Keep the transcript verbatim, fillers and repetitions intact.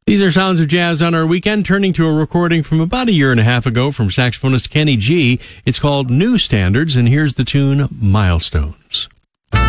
These are Sounds of Jazz on our weekend, turning to a recording from about a year and a half ago from saxophonist Kenny G. It's called New Standards, and here's the tune Milestones.